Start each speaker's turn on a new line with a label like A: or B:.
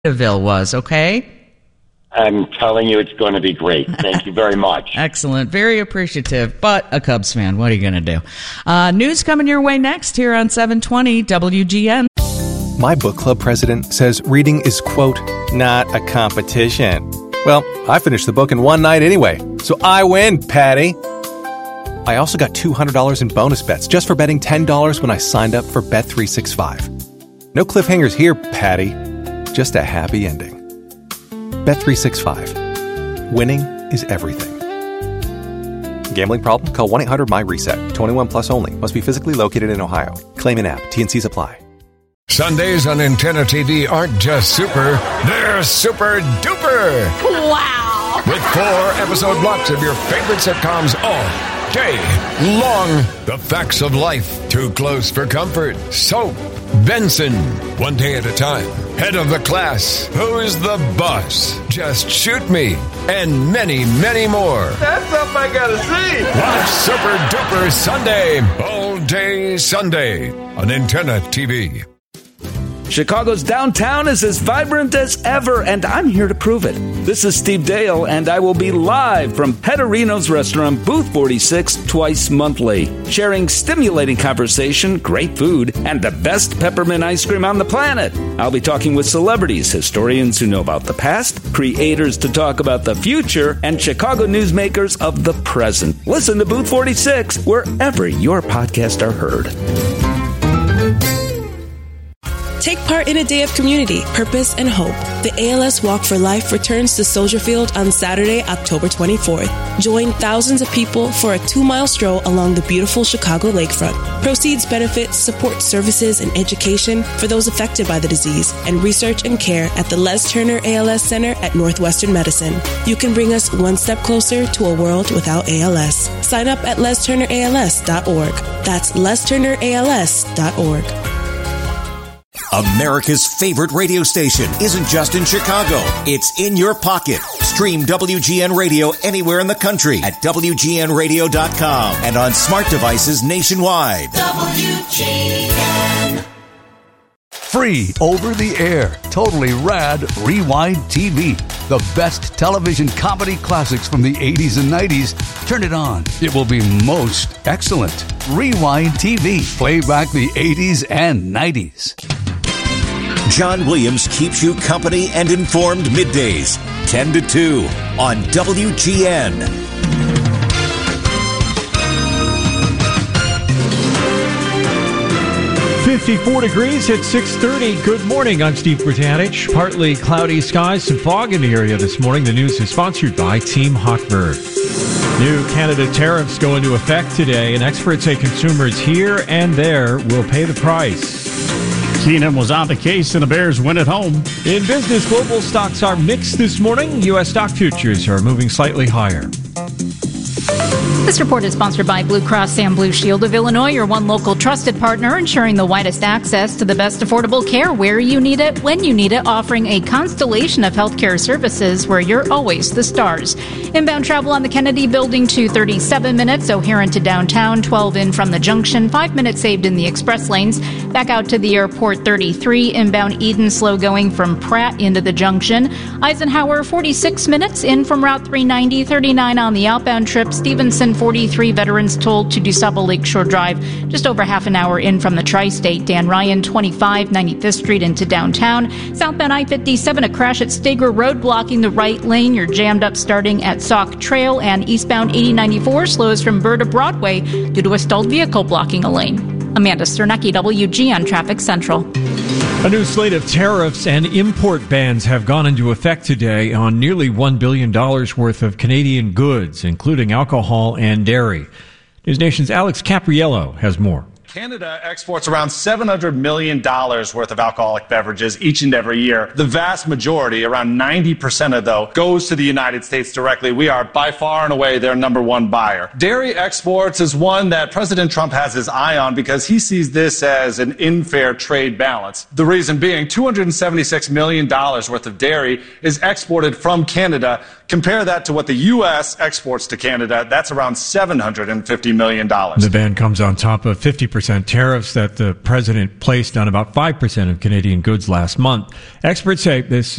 A: Margaritaville was, okay?
B: I'm telling you, it's going to be great. Thank you very much.
A: Excellent. Very appreciative, but a Cubs fan. What are you going to do? News coming your way next here on 720 WGN.
C: My book club president says reading is, quote, not a competition. Well, I finished the book in one night anyway, so I win, Patty. I also got $200 in bonus bets just for betting $10 when I signed up for Bet365. No cliffhangers here, Patty. Just a happy ending. Bet365. Winning is everything. Gambling problem? Call 1-800-MY-RESET. 21 plus only. Must be physically located in Ohio. Claim in app. T&Cs apply.
D: Sundays on Antenna TV aren't just super, they're super duper.
E: Wow!
D: With 4 episode blocks of your favorite sitcoms all day long. The Facts of Life, Too Close for Comfort, Soap, Benson, One Day at a Time, Head of the Class, Who's the Boss, Just Shoot Me, and many, many more.
F: That's something I gotta see.
D: Watch Super Duper Sunday, all day Sunday on Antenna TV.
G: Chicago's downtown is as vibrant as ever, and I'm here to prove it. This is Steve Dale, and I will be live from Petterino's Restaurant, Booth 46, twice monthly, sharing stimulating conversation, great food, and the best peppermint ice cream on the planet. I'll be talking with celebrities, historians who know about the past, creators to talk about the future, and Chicago newsmakers of the present. Listen to Booth 46 wherever your podcasts are heard.
H: Take part in a day of community, purpose, and hope. The ALS Walk for Life returns to Soldier Field on Saturday, October 24th. Join thousands of people for a 2-mile stroll along the beautiful Chicago lakefront. Proceeds benefit support services and education for those affected by the disease and research and care at the Les Turner ALS Center at Northwestern Medicine. You can bring us one step closer to a world without ALS. Sign up at lesturnерals.org. That's lesturnerals.org.
I: America's favorite radio station isn't just in Chicago. It's in your pocket. Stream WGN Radio anywhere in the country at WGNradio.com and on smart devices nationwide. WGN.
J: Free over the air. Totally rad Rewind TV. The best television comedy classics from the 80s and 90s. Turn it on. It will be most excellent. Rewind TV. Play back the 80s and 90s.
I: John Williams keeps you company and informed middays, 10 to 2 on WGN.
K: 54 degrees at 6:30. Good morning. I'm Steve Britanich. Partly cloudy skies, some fog in the area this morning. The news is sponsored by Team Hochberg. New Canada tariffs go into effect today, and experts say consumers here and there will pay the price.
L: Keenum was on the case, and the Bears win at home.
K: In business, global stocks are mixed this morning. U.S. stock futures are moving slightly higher.
E: This report is sponsored by Blue Cross and Blue Shield of Illinois, your one local trusted partner, ensuring the widest access to the best affordable care where you need it, when you need it, offering a constellation of healthcare services where you're always the stars. Inbound travel on the Kennedy Building to 37 minutes, O'Hare to downtown, 12 in from the junction, 5 minutes saved in the express lanes. Back out to the airport, 33. Inbound Eden, slow going from Pratt into the junction. Eisenhower, 46 minutes in from Route 390, 39 on the outbound trip. Stevenson, 43. Veterans told to DuSable Lakeshore Drive, just over half an hour in from the Tri-State. Dan Ryan, 25, 95th Street into downtown. Southbound I-57, a crash at Stager Road blocking the right lane. You're jammed up starting at Sauk Trail, and eastbound 8094 slows from Burr to Broadway due to a stalled vehicle blocking a lane. Amanda Sternecki, WGN Traffic Central.
K: A new slate of tariffs and import bans have gone into effect today on nearly $1 billion worth of Canadian goods, including alcohol and dairy. News Nation's Alex Capriello has more.
M: Canada exports around $700 million worth of alcoholic beverages each and every year. The vast majority, around 90% of though, goes to the United States directly. We are by far and away their number one buyer. Dairy exports is one that President Trump has his eye on because he sees this as an unfair trade balance. The reason being, $276 million worth of dairy is exported from Canada. Compare that to what the U.S. exports to Canada. That's around $750 million.
K: The ban comes on top of 50% tariffs that the president placed on about 5% of Canadian goods last month. Experts say this